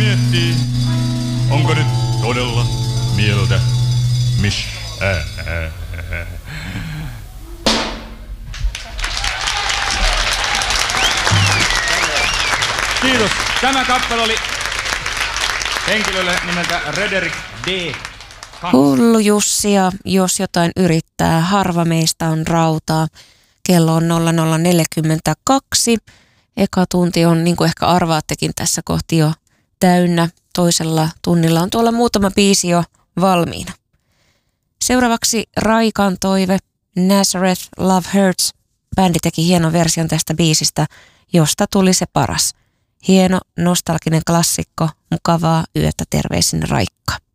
miettii, onko nyt todella mieltä Kiitos. Tämä kappale oli henkilölle nimeltä Rederick D. Hullu Jussi, ja jos jotain yrittää, harva meistä on rautaa. Kello on 00:42. Eka tunti on, niin kuin ehkä arvaattekin, tässä kohti jo täynnä. Toisella tunnilla on tuolla muutama biisi jo valmiina. Seuraavaksi Raikan toive, Nazareth Love Hurts. Bändi teki hienon version tästä biisistä, josta tuli se paras. Hieno, nostalginen klassikko, mukavaa yötä, terveisin Raikka.